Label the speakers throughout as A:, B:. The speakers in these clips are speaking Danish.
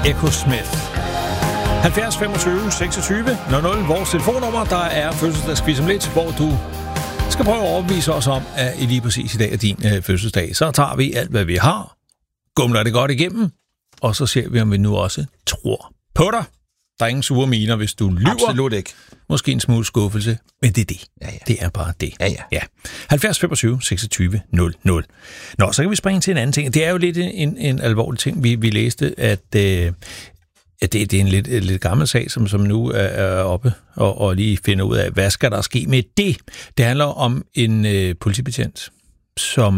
A: Echo Smith. 70 25 26 00, vores telefonnummer. Der er fødselsdagsquiz om lidt, hvor du skal prøve at overbevise os om, at lige præcis i dag er din fødselsdag. Så tager vi alt, hvad vi har, gumler det godt igennem, og så ser vi, om vi nu også tror på dig. Der er ingen sure miner, hvis du lyver.
B: Absolut ikke.
A: Måske en smule skuffelse, men det er det.
B: Ja.
A: Det er bare det.
B: Ja.
A: 70 25 26 00. Nå, så kan vi springe til en anden ting. Det er jo lidt en alvorlig ting. Vi læste, at det er en lidt gammel sag, som nu er oppe og lige finder ud af, hvad skal der ske med det. Det handler om en politibetjent, som...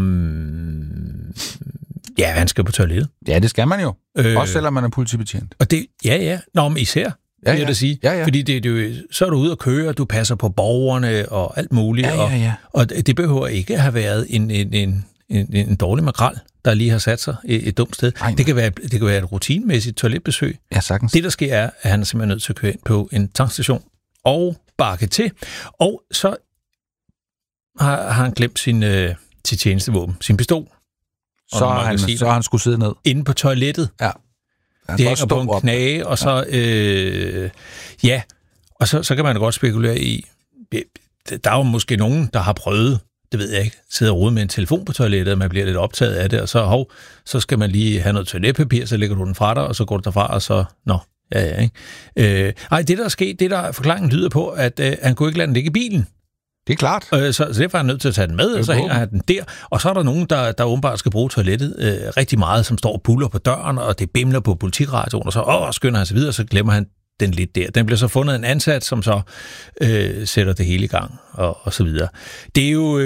A: Ja, han skal på toilettet.
B: Ja, det skal man jo. Også selvom man er politibetjent.
A: Og det, ja. Nå, men især, vil jeg da sige.
B: Ja.
A: Fordi så er du ude og køre, du passer på borgerne og alt muligt.
B: Ja.
A: Og det behøver ikke at have været en dårlig makrel, der lige har sat sig et dumt sted. Det kan være et rutinemæssigt toiletbesøg.
B: Ja, sagtens.
A: Det, der sker, er, at han er simpelthen nødt til at køre ind på en tankstation og bakke til. Og så har han glemt sit tjenestevåben, sin pistol.
B: Så har han skulle sidde ned.
A: Inde på toilettet.
B: Ja.
A: Det hænger på en knage, og så... og så kan man godt spekulere i... Der er jo måske nogen, der har prøvet, det ved jeg ikke, sidde og rode med en telefon på toilettet, og man bliver lidt optaget af det, og så skal man lige have noget toiletpapir, så lægger du den fra dig, og så går du derfra, og så... ikke? Det der er sket, det der forklaringen lyder på, at han kunne ikke lade den ligge i bilen.
B: Det er klart.
A: Så derfor er han nødt til at tage den med, og så hænger han den der. Og så er der nogen, der åbenbart skal bruge toilettet rigtig meget, som står og puller på døren, og det bimler på politikradioen, og så skynder han sig videre, og så glemmer han den lidt der. Den bliver så fundet en ansat, som så sætter det hele i gang, og så videre. Det er jo...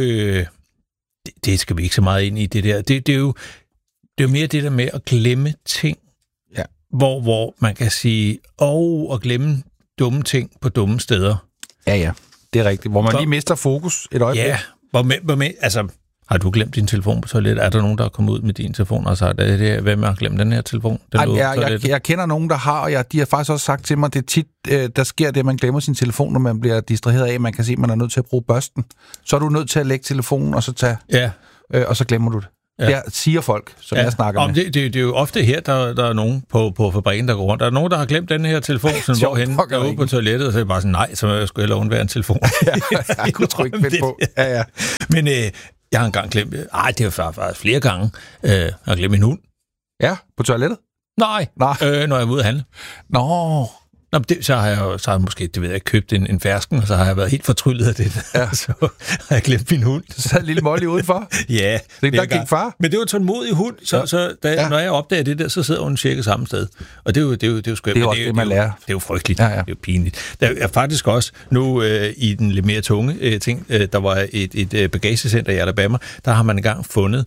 A: det skal vi ikke så meget ind i, det der. Det er jo mere det der med at glemme ting,
B: ja.
A: hvor man kan sige, og glemme dumme ting på dumme steder.
B: Ja. Det er rigtigt. Hvor man lige mister fokus et øjeblik.
A: Ja, altså, har du glemt din telefon på toilettet? Er der nogen, der er kommet ud med din telefon og sagt, hvem har glemt den her telefon?
B: Jeg kender nogen, der har, og de har faktisk også sagt til mig, det er tit, der sker det, at man glemmer sin telefon, når man bliver distraheret af, man kan se, at man er nødt til at bruge børsten. Så er du nødt til at lægge telefonen, og så tage, og så glemmer du det. Ja. Der siger folk, som jeg snakker med.
A: Det er jo ofte her, der er nogen på fabrikken, der går rundt. Der er nogen, der har glemt den her telefon, sådan, hvorhen der er ude på toilettet, og så er det bare sådan, nej, så skulle jeg hellere undvære en telefon.
B: Jeg kunne trykke fedt på. Ja.
A: Men jeg har engang glemt, det har faktisk flere gange, jeg har glemt min hund.
B: Ja, på toilettet?
A: Nej. Når jeg er ude at handle. Nå, så har jeg måske, det ved jeg, købt en fersken, og så har jeg været helt fortryllet af det. Ja. Så har jeg glemt min hund.
B: Så sad en lille Molly udenfor?
A: Ja.
B: Det der gik far?
A: Men det var en tålmodig hund, så når jeg opdager det der, så sidder hun cirka samme sted. Og det er jo skønt.
B: Det er også det, man lærer.
A: Det er jo frygteligt. Ja. Det er jo pinligt. Der er faktisk også, nu i den lidt mere tunge ting, der var et bagagescenter i Alabama, der har man engang fundet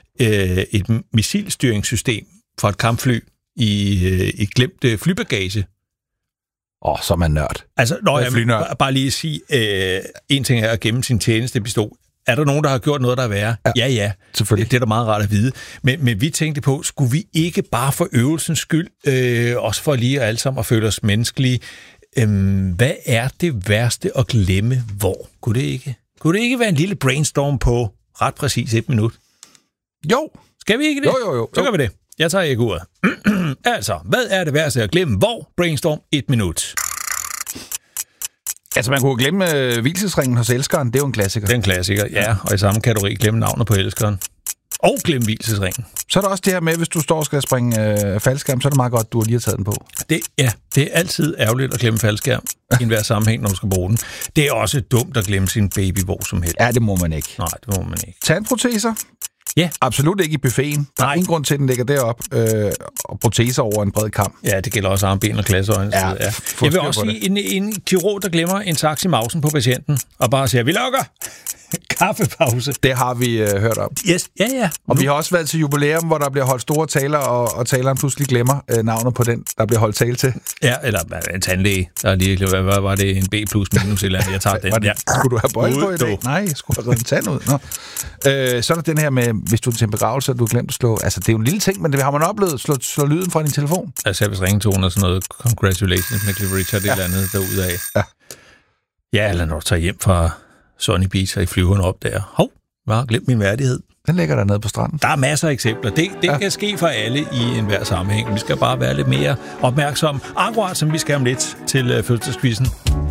A: et missilstyringssystem fra et kampfly i glemt flybagage.
B: Så er man nørd.
A: Altså, bare lige sige, en ting er at gemme sin tjenestepistol. Er der nogen, der har gjort noget, der er værre? Ja.
B: Selvfølgelig.
A: Det er da meget rart at vide. Men vi tænkte på, skulle vi ikke bare for øvelsens skyld, også for lige alle sammen at føle os menneskelige, hvad er det værste at glemme hvor? Kunne det ikke være en lille brainstorm på ret præcis 1 minut?
B: Jo.
A: Skal vi ikke det?
B: Jo.
A: Så gør vi det. Jeg tager ikke uret. Altså, hvad er det værste at glemme hvor? Brainstorm 1 minut.
B: Altså, man kunne glemme hvilesesringen hos elskeren. Det er jo en klassiker.
A: Det er en klassiker, ja. Og i samme kategori glemme navnet på elskeren. Og glemme hvilesesringen.
B: Så er der også det her med, hvis du står og skal springe faldskærm, så er det meget godt, du har lige taget den på.
A: Det er altid ærgerligt at glemme faldskærm i enhver sammenhæng, når du skal bruge den. Det er også dumt at glemme sin baby hvor som helst.
B: Ja, det må man ikke.
A: Nej, det må man ikke.
B: Tandproteser?
A: Ja.
B: Absolut ikke i buffeten. Der er ingen grund til, at den ligger deroppe og proteser over en bred kam.
A: Ja, det gælder også armben og klasseøjne. Ja. Jeg vil også sige, en kirurg, der glemmer en tax i mausen på patienten, og bare siger, vi lukker! Kaffepause.
B: Det har vi hørt om.
A: Yes. Ja.
B: Og vi har også været til jubilæum, hvor der bliver holdt store taler, og taleren pludselig glemmer navnet på den, der bliver holdt tale til.
A: Ja, eller en tandlæge. Der er lige, hvad var det? En B plus minus eller andet. Jeg tager den.
B: Ja. Skulle du have bøjle på i dag? Nej, jeg skulle have reddet en tand ud. Så er der den her med, hvis du er til en begravelse, og du har glemt at slå... Altså, det er jo en lille ting, men det har man oplevet. Slå lyden fra din telefon.
A: Altså, hvis ringetonen og sådan noget, congratulations med Cliff Richard, eller andet derudaf. Ja, eller når du tager hjem fra Sunny Beach, og I flyver op der. Hov, jeg har glemt min værdighed.
B: Den ligger dernede på stranden.
A: Der er masser af eksempler. Det kan ske for alle i enhver sammenhæng. Vi skal bare være lidt mere opmærksomme. Akkurat som vi skal om lidt til fødselsquizzen.